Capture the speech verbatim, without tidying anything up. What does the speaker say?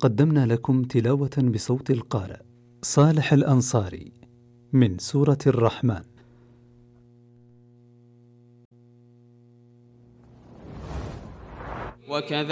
قدمنا لكم تلاوة بصوت القارئ صالح الأنصاري من سورة الرحمن. وكذا